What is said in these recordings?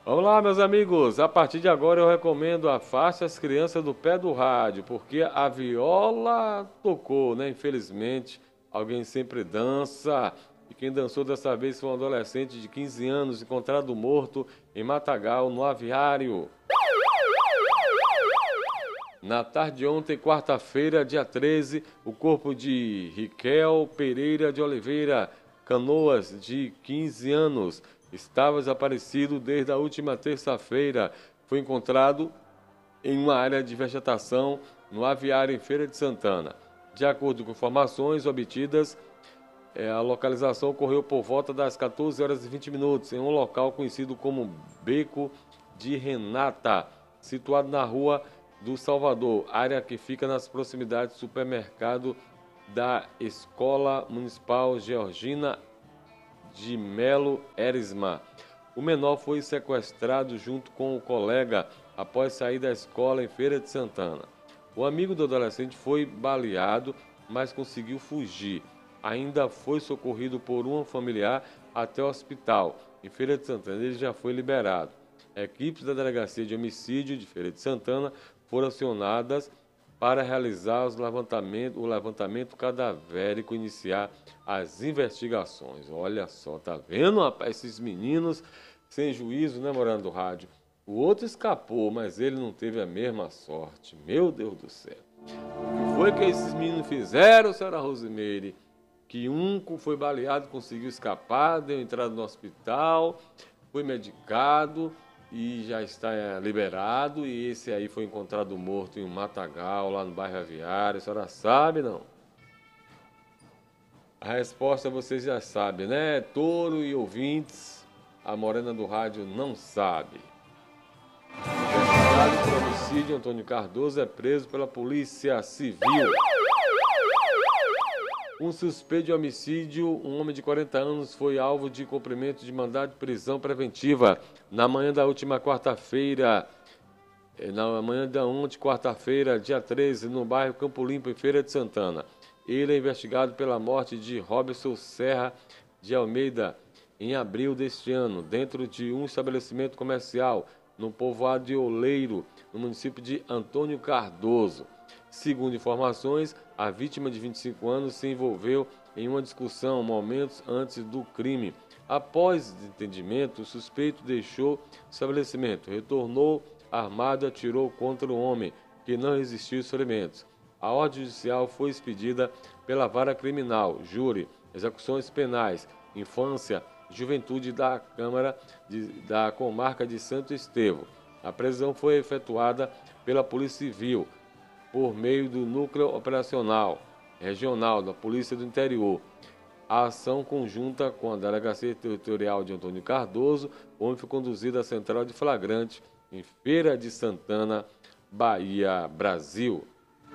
Vamos lá, meus amigos. A partir de agora eu recomendo afaste as crianças do pé do rádio, porque a viola tocou, né? Infelizmente, alguém sempre dança. E quem dançou dessa vez foi um adolescente de 15 anos encontrado morto em Matagal, no aviário. Na tarde de ontem, quarta-feira, dia 13, o corpo de Riquel Pereira de Oliveira Canoas, de 15 anos, estava desaparecido desde a última terça-feira. Foi encontrado em uma área de vegetação no aviário em Feira de Santana. De acordo com informações obtidas, a localização ocorreu por volta das 14 horas e 20 minutos, em um local conhecido como Beco de Renata, situado na rua do Salvador, área que fica nas proximidades do supermercado da Escola Municipal Georgina de Melo Erisma. O menor foi sequestrado junto com o colega após sair da escola em Feira de Santana. O amigo do adolescente foi baleado, mas conseguiu fugir. Ainda foi socorrido por um familiar até o hospital. Em Feira de Santana, ele já foi liberado. Equipes da Delegacia de Homicídio de Feira de Santana foram acionadas para realizar o levantamento cadavérico e iniciar as investigações. Olha só, tá vendo, rapaz, esses meninos sem juízo, né, Morando do Rádio? O outro escapou, mas ele não teve a mesma sorte. Meu Deus do céu. O que foi que esses meninos fizeram, senhora Rosimeire? Que um foi baleado, conseguiu escapar, deu entrada no hospital, foi medicado e já está liberado. E esse aí foi encontrado morto em um matagal, lá no bairro Aviário. A senhora sabe, não? A resposta vocês já sabem, né? Touro e ouvintes, a Morena do Rádio não sabe. Investigado por homicídio, Antônio Cardoso é preso pela Polícia Civil. Um suspeito de homicídio, um homem de 40 anos, foi alvo de cumprimento de mandado de prisão preventiva na manhã da última quarta-feira, quarta-feira, dia 13, no bairro Campo Limpo, em Feira de Santana. Ele é investigado pela morte de Robson Serra de Almeida em abril deste ano, dentro de um estabelecimento comercial no povoado de Oleiro, no município de Antônio Cardoso. Segundo informações, a vítima de 25 anos se envolveu em uma discussão momentos antes do crime. Após desentendimento, o suspeito deixou o estabelecimento, retornou armado e atirou contra o homem, que não resistiu aos ferimentos. A ordem judicial foi expedida pela Vara Criminal, Júri, Execuções Penais, Infância e Juventude da Câmara da Comarca de Santo Estevão. A prisão foi efetuada pela Polícia Civil, por meio do Núcleo Operacional Regional da Polícia do Interior. A ação conjunta com a Delegacia Territorial de Antônio Cardoso, onde foi conduzida a Central de Flagrante em Feira de Santana, Bahia, Brasil.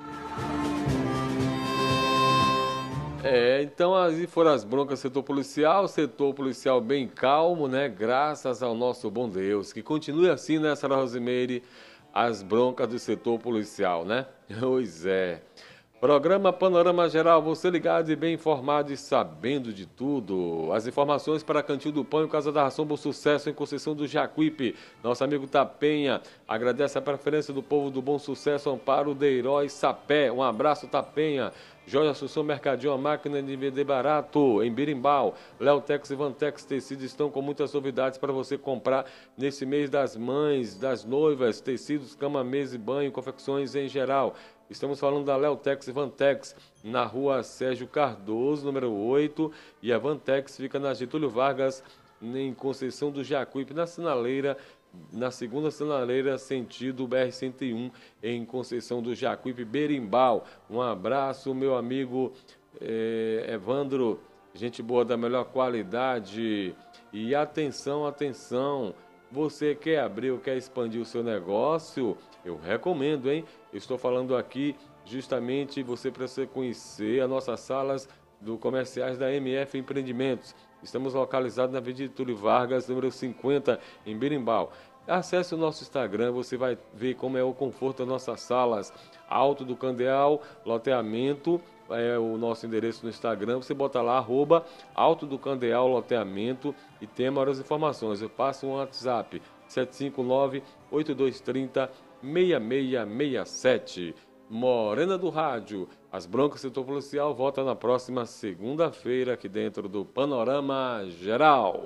Então aí foram as broncas do setor policial bem calmo, né? Graças ao nosso bom Deus. Que continue assim, né, Sra. Rosimeire, as broncas do setor policial, né? Pois é. Programa Panorama Geral, você ligado e bem informado e sabendo de tudo. As informações para Cantil do Pão e Casa da Ração, bom sucesso em Conceição do Jacuípe. Nosso amigo Tapenha agradece a preferência do povo do Bom Sucesso, Amparo de Herói Sapé. Um abraço, Tapenha. Jorge Assunção Mercadinho, a máquina de vender barato, em Birimbau. Leotex e Vantex Tecidos estão com muitas novidades para você comprar nesse mês das mães, das noivas, tecidos, cama, mesa e banho, confecções em geral. Estamos falando da Leotex e Vantex, na rua Sérgio Cardoso, número 8, e a Vantex fica na Getúlio Vargas, em Conceição do Jacuípe, na sinaleira, na segunda sinaleira, sentido BR-101, em Conceição do Jacuípe, Berimbau. Um abraço, meu amigo Evandro, gente boa da melhor qualidade. E atenção, atenção, você quer abrir ou quer expandir o seu negócio? Eu recomendo, hein? Eu estou falando aqui justamente você precisa conhecer as nossas salas comerciais da MF Empreendimentos. Estamos localizados na Avenida Túlio Vargas, número 50, em Berimbau. Acesse o nosso Instagram, você vai ver como é o conforto das nossas salas. Alto do Candeal, loteamento é o nosso endereço no Instagram, você bota lá, @Alto do Candeal Loteamento e tem maiores informações. Eu passo um WhatsApp, 759-8230-6667. Morena do Rádio, as broncas do setor policial volta na próxima segunda-feira aqui dentro do Panorama Geral.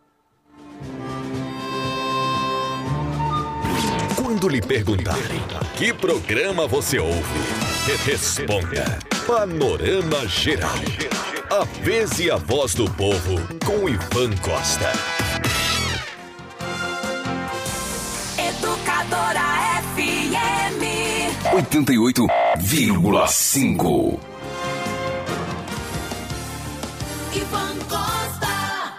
Quando lhe perguntarem que programa você ouve, responda Panorama Geral. A vez e a voz do povo com Ivan Costa. Educadora FM 88,5. Ivan Costa.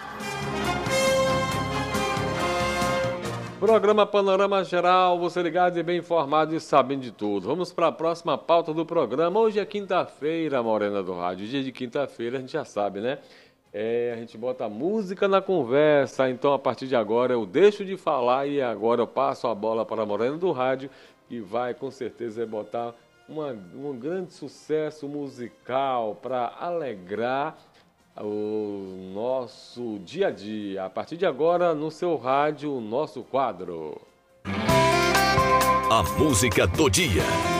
Programa Panorama Geral, você ligado e bem informado e sabendo de tudo. Vamos para a próxima pauta do programa. Hoje é quinta-feira, Morena do Rádio. Dia de quinta-feira, a gente já sabe, né? A gente bota música na conversa, então a partir de agora eu deixo de falar e agora eu passo a bola para a Morena do Rádio, que vai com certeza botar um grande sucesso musical para alegrar o nosso dia a dia. A partir de agora, no seu rádio, o nosso quadro. A música do dia.